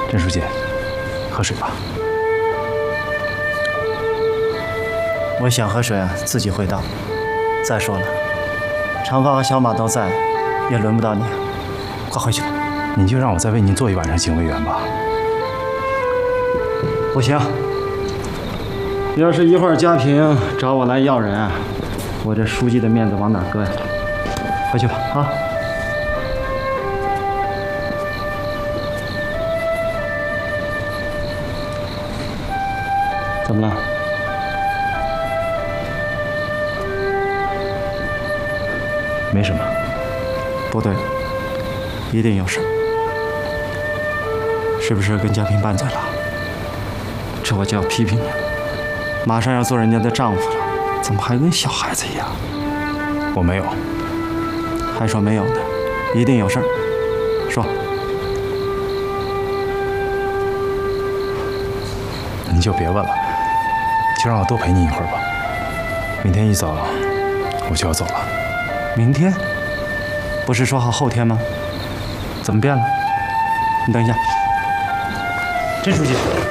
郑书记，喝水吧。 我想喝水啊，自己会倒。再说了，长发和小马都在，也轮不到你。快回去吧。 您就让我再为您做一晚上警卫员吧。 不行，要是一会儿家平找我来要人，我这书记的面子往哪搁呀？回去吧，啊。怎么了？ 没什么。 不对，一定有事。是不是跟家平拌嘴了？这我就要批评你了。马上要做人家的丈夫了，怎么还跟小孩子一样？ 我没有。 还说没有呢？一定有事儿。说。 您就别问了，就让我多陪您一会儿吧。明天一早我就要走了。 明天？不是说好后天吗？怎么变了？你等一下。郑书记，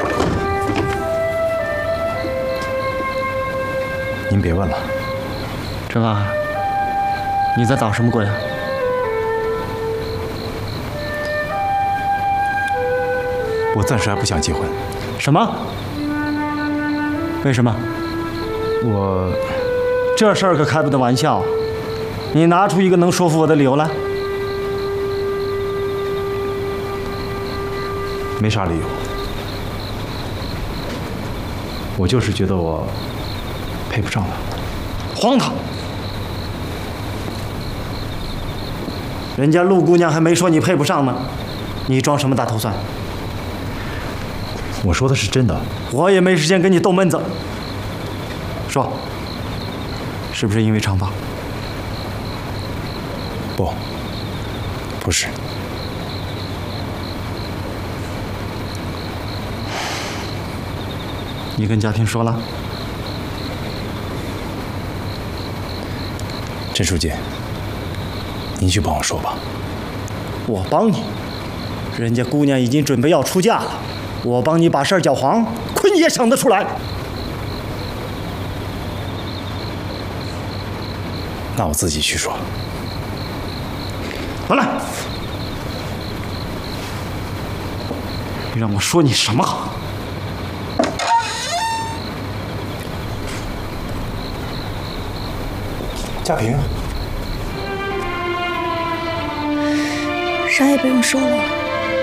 您别问了。 陈发，你在捣什么鬼啊？ 我暂时还不想结婚。 什么？为什么？这事儿可开不得玩笑。你拿出一个能说服我的理由来。 没啥理由，我就是觉得我配不上他。 荒唐！人家陆姑娘还没说你配不上呢，你装什么大头蒜？ 我说的是真的。 我也没时间跟你逗闷子。说，是不是因为长发？ 不是。 你跟家平说了？ 郑书记，您去帮我说吧。 我帮你？人家姑娘已经准备要出嫁了，我帮你把事儿搅黄，亏你也想得出来。 那我自己去说。 回来！你让我说你什么好？ 家平， 啥也不用说了，